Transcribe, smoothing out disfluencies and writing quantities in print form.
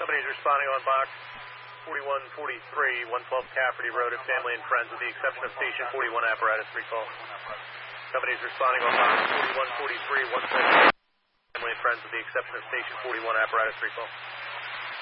Companies responding on box 4143, 112 Cafferty Road at Family and Friends with the exception of Station 41 apparatus recall. Companies responding on box 4143, 112 Family and Friends with the exception of Station 41 apparatus recall.